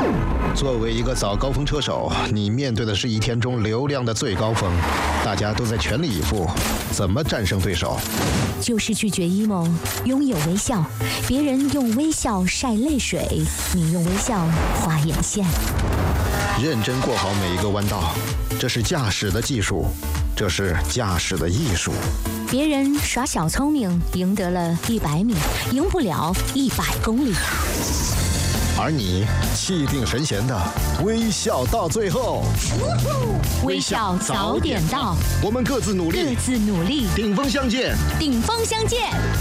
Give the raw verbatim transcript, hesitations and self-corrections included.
作为一个早高峰车手，你面对的是一天中流量的最高峰，大家都在全力以赴，怎么战胜对手？ 就是拒绝 emo， 拥有微笑。别人用微笑晒泪水，你用微笑画眼线。 认真过好每一个弯道，这是驾驶的技术，这是驾驶的艺术。 别人耍小聪明，赢得了一百米，赢不了一百公里。 而你气定神闲的微笑到最后， 微笑早点到， 我们各自努力， 各自努力， 顶峰相见， 顶峰相见。